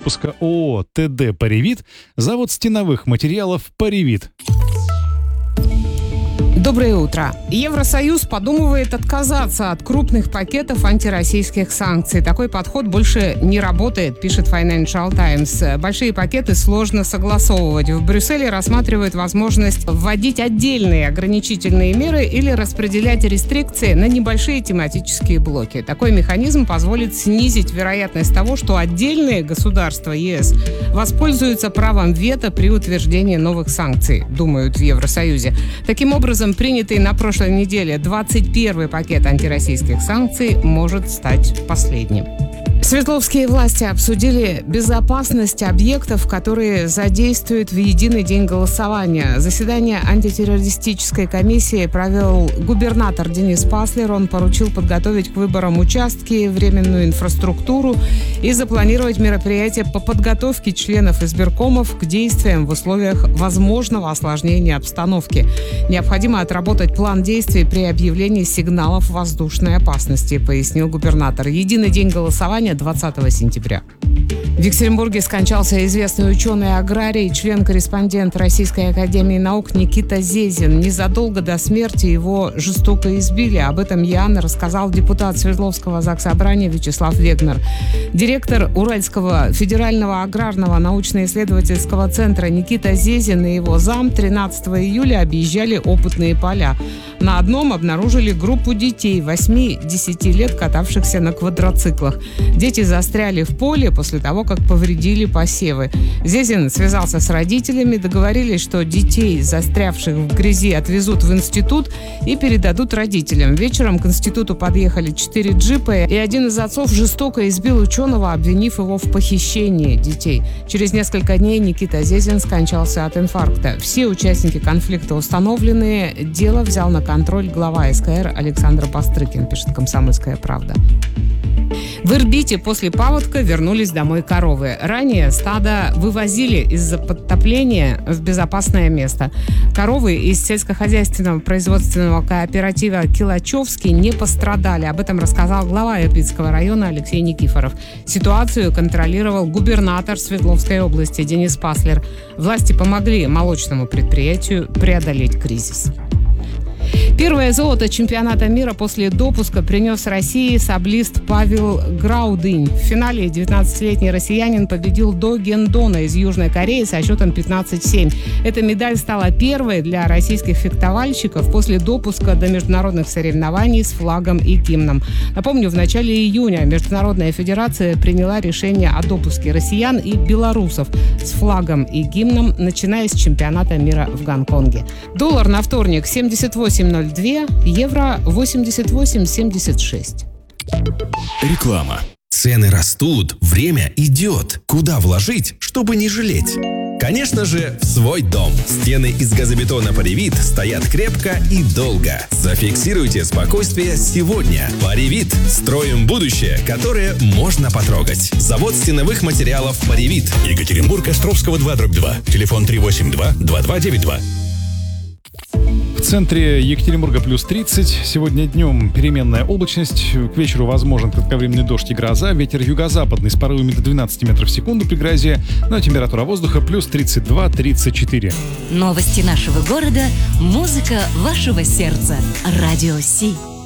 выпуска ООО «ТД Паривит», завод стеновых материалов «Паривит». Доброе утро. Евросоюз подумывает отказаться от крупных пакетов антироссийских санкций. Такой подход больше не работает, пишет Financial Times. Большие пакеты сложно согласовывать. В Брюсселе рассматривают возможность вводить отдельные ограничительные меры или распределять рестрикции на небольшие тематические блоки. Такой механизм позволит снизить вероятность того, что отдельные государства ЕС воспользуются правом вето при утверждении новых санкций, думают в Евросоюзе. Таким образом, принятый на прошлой неделе 21-й пакет антироссийских санкций может стать последним. Свердловские власти обсудили безопасность объектов, которые задействуют в единый день голосования. Заседание антитеррористической комиссии провел губернатор Денис Паслер. Он поручил подготовить к выборам участки, временную инфраструктуру и запланировать мероприятия по подготовке членов избиркомов к действиям в условиях возможного осложнения обстановки. Необходимо отработать план действий при объявлении сигналов воздушной опасности, пояснил губернатор. Единый день голосования 20 сентября. В Екатеринбурге скончался известный ученый-аграрий, член-корреспондент Российской академии наук Никита Зезин. Незадолго до смерти его жестоко избили. Об этом Яна рассказал депутат Свердловского заксобрания Вячеслав Вегнер. Директор Уральского федерального аграрного научно-исследовательского центра Никита Зезин и его зам 13 июля объезжали опытные поля. На одном обнаружили группу детей 8-10 лет, катавшихся на квадроциклах. Дети застряли в поле после того, как повредили посевы. Зезин связался с родителями, договорились, что детей, застрявших в грязи, отвезут в институт и передадут родителям. Вечером к институту подъехали 4 джипа, и один из отцов жестоко избил ученого, обвинив его в похищении детей. Через несколько дней Никита Зезин скончался от инфаркта. Все участники конфликта установлены. Дело взял на контроль глава СКР Александр Бастрыкин, пишет «Комсомольская правда». В Ирбите после паводка вернулись домой коровы. Ранее стадо вывозили из-за подтопления в безопасное место. Коровы из сельскохозяйственного производственного кооператива «Килачевский» не пострадали. Об этом рассказал глава Ирбитского района Алексей Никифоров. Ситуацию контролировал губернатор Свердловской области Денис Паслер. Власти помогли молочному предприятию преодолеть кризис. Первое золото чемпионата мира после допуска принес России саблист Павел Граудынь. В финале 19-летний россиянин победил До Гендона из Южной Кореи со счетом 15-7. Эта медаль стала первой для российских фехтовальщиков после допуска до международных соревнований с флагом и гимном. Напомню, в начале июня Международная федерация приняла решение о допуске россиян и белорусов с флагом и гимном, начиная с чемпионата мира в Гонконге. Доллар на вторник 78.02, евро 88.76. Реклама. Цены растут, время идет. Куда вложить, чтобы не жалеть? Конечно же, в свой дом. Стены из газобетона Паривит стоят крепко и долго. Зафиксируйте спокойствие сегодня. Паривит. Строим будущее, которое можно потрогать. Завод стеновых материалов Паривит. Екатеринбург, Островского 2/2. Телефон 382-2292. В центре Екатеринбурга плюс 30. Сегодня днем переменная облачность. К вечеру возможен кратковременный дождь и гроза. Ветер юго-западный с порывами до 12 метров в секунду при грозе. Ну а температура воздуха плюс 32-34. Новости нашего города, музыка вашего сердца. Радио Си.